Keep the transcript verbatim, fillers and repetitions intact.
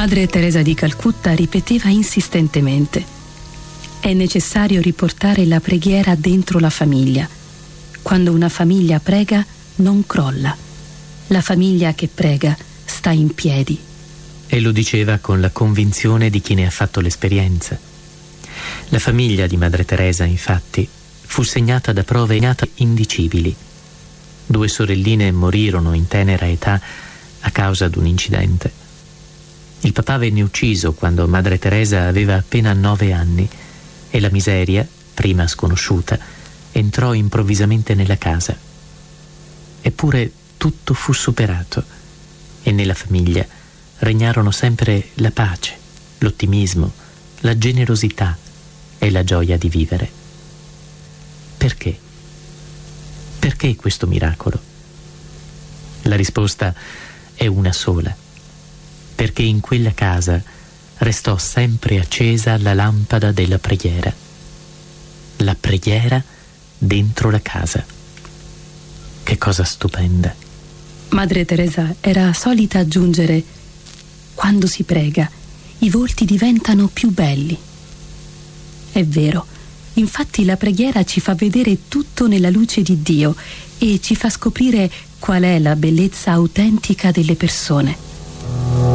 Madre Teresa di Calcutta ripeteva insistentemente: è necessario riportare la preghiera dentro la famiglia. Quando una famiglia prega, non crolla. La famiglia che prega sta in piedi. E lo diceva con la convinzione di chi ne ha fatto l'esperienza. La famiglia di Madre Teresa, infatti, fu segnata da prove indicibili. Due sorelline morirono in tenera età a causa di un incidente. Il papà venne ucciso quando Madre Teresa aveva appena nove anni e la miseria, prima sconosciuta, entrò improvvisamente nella casa. Eppure tutto fu superato e nella famiglia regnarono sempre la pace, l'ottimismo, la generosità e la gioia di vivere. Perché? Perché questo miracolo? La risposta è una sola. Perché in quella casa restò sempre accesa la lampada della preghiera. La preghiera dentro la casa. Che cosa stupenda. Madre Teresa era solita aggiungere: quando si prega, i volti diventano più belli. È vero, infatti la preghiera ci fa vedere tutto nella luce di Dio e ci fa scoprire qual è la bellezza autentica delle persone.